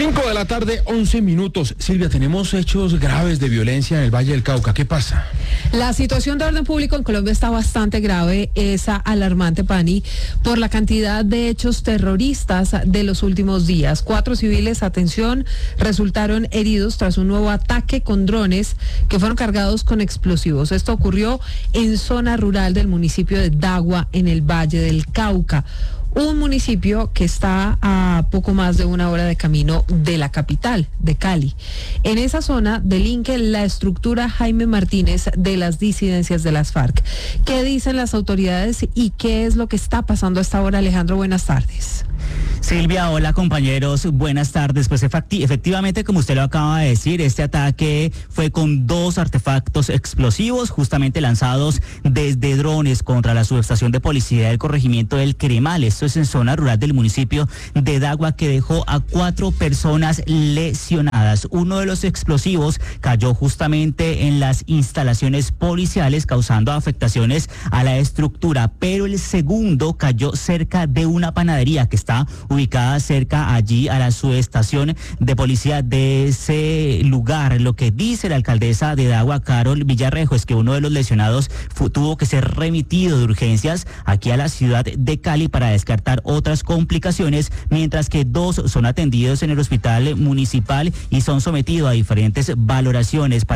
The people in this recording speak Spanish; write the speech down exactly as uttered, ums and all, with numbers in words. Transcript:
cinco de la tarde, once minutos. Silvia, tenemos hechos graves de violencia en el Valle del Cauca. ¿Qué pasa? La situación de orden público en Colombia está bastante grave, esa alarmante, Pani, por la cantidad de hechos terroristas de los últimos días. Cuatro civiles, atención, resultaron heridos tras un nuevo ataque con drones que fueron cargados con explosivos. Esto ocurrió en zona rural del municipio de Dagua, en el Valle del Cauca. Un municipio que está a poco más de una hora de camino de la capital, de Cali. En esa zona delinque la estructura Jaime Martínez de las disidencias de las FARC. ¿Qué dicen las autoridades y qué es lo que está pasando a esta hora? Alejandro, buenas tardes. Silvia, hola compañeros, buenas tardes. Pues efectivamente, como usted lo acaba de decir, este ataque fue con dos artefactos explosivos justamente lanzados desde drones contra la subestación de policía del corregimiento del Cremal. Esto es en zona rural del municipio de Dagua, que dejó a cuatro personas lesionadas. Uno de los explosivos cayó justamente en las instalaciones policiales, causando afectaciones a la estructura, pero el segundo cayó cerca de una panadería que está ubicada cerca allí a la subestación de policía de ese lugar. Lo que dice la alcaldesa de Dagua, Carol Villarrejo, es que uno de los lesionados fu- tuvo que ser remitido de urgencias aquí a la ciudad de Cali para descartar otras complicaciones, mientras que dos son atendidos en el hospital municipal y son sometidos a diferentes valoraciones para